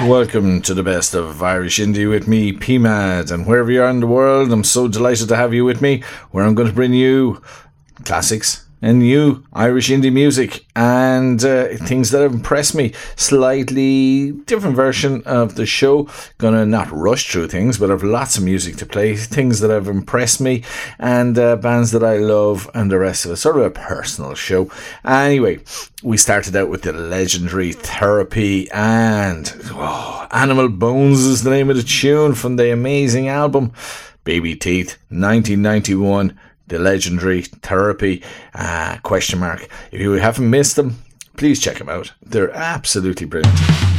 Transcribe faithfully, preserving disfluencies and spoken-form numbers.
Welcome to the best of Irish Indie with me, P M A D, and wherever you are in the world, I'm so delighted to have you with me, where I'm going to bring you classics and new Irish indie music and uh, things that have impressed me. Slightly different version of the show. Gonna not rush through things, but I've lots of music to play. Things that have impressed me and uh, bands that I love and the rest of it. Sort of a personal show. Anyway, we started out with the legendary Therapy and oh, Animal Bones is the name of the tune from the amazing album Baby Teeth, nineteen ninety-one. The legendary Therapy, uh, question mark. If you haven't missed them, please check them out. They're absolutely brilliant.